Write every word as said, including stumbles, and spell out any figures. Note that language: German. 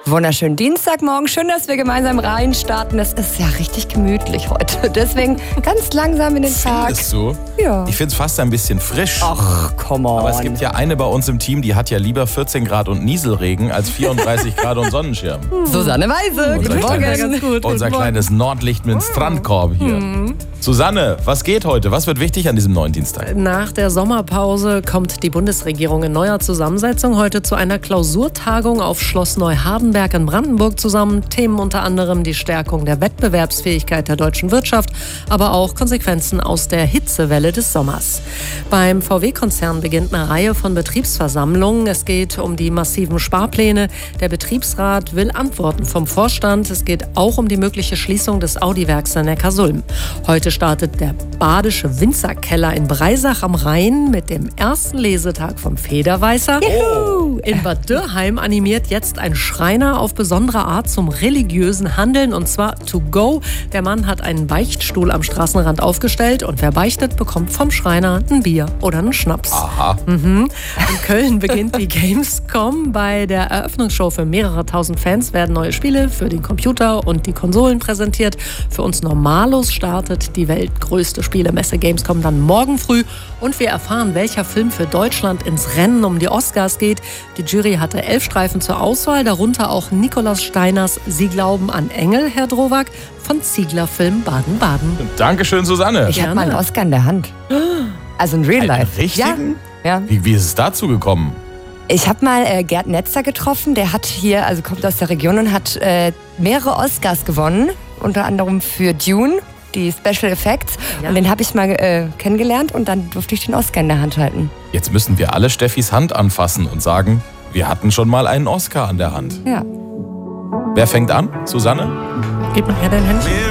Wunderschönen Dienstagmorgen. Schön, dass wir gemeinsam reinstarten. Es ist ja richtig gemütlich heute. Deswegen ganz langsam in den Tag. Findest du? Ja. Ich finde es fast ein bisschen frisch. Ach, come on. Aber es gibt ja eine bei uns im Team, die hat ja lieber vierzehn Grad und Nieselregen als vierunddreißig Grad und Sonnenschirm. Susanne Weise. Unser Guten Morgen. kleines, Ganz gut. unser Guten kleines Nordlicht mit dem Strandkorb hier. Mhm. Susanne, was geht heute? Was wird wichtig an diesem neuen Dienstag? Nach der Sommerpause kommt die Bundesregierung in neuer Zusammensetzung heute zu einer Klausurtagung auf Schloss Neuhardenberg in Brandenburg zusammen. Themen unter anderem die Stärkung der Wettbewerbsfähigkeit der deutschen Wirtschaft, aber auch Konsequenzen aus der Hitzewelle des Sommers. Beim V W-Konzern beginnt eine Reihe von Betriebsversammlungen. Es geht um die massiven Sparpläne. Der Betriebsrat will Antworten vom Vorstand. Es geht auch um die mögliche Schließung des Audi-Werks in Neckarsulm. Heute startet der Badische Winzerkeller in Breisach am Rhein mit dem ersten Lesetag vom Federweißer. Juhu! In Bad Dürrheim animiert jetzt ein Schreiner auf besondere Art zum religiösen Handeln, und zwar to go. Der Mann hat einen Beichtstuhl am Straßenrand aufgestellt und wer beichtet, bekommt vom Schreiner ein Bier oder einen Schnaps. Aha. Mhm. In Köln beginnt die Gamescom. Bei der Eröffnungsshow für mehrere tausend Fans werden neue Spiele für den Computer und die Konsolen präsentiert. Für uns Normalos startet die weltgrößte Spielemesse Gamescom dann morgen früh und wir erfahren, welcher Film für Deutschland ins Rennen um die Oscars geht. Die Jury hatte elf Streifen zur Auswahl, darunter auch Nikolaus Steiners Sie glauben an Engel, Herr Drowak, von Ziegler Film Baden-Baden. Dankeschön, Susanne. Ich habe mal einen Oscar in der Hand. Also in Real Einen Life. richtigen? Ja. ja. Wie, wie ist es dazu gekommen? Ich habe mal äh, Gerd Netzer getroffen. Der hat hier, also kommt aus der Region und hat äh, mehrere Oscars gewonnen. Unter anderem für Dune, die Special Effects. Ja. Und den habe ich mal äh, kennengelernt und dann durfte ich den Oscar in der Hand halten. Jetzt müssen wir alle Steffis Hand anfassen und sagen, wir hatten schon mal einen Oscar an der Hand. Ja. Wer fängt an? Susanne? Gib mal her dein Händchen.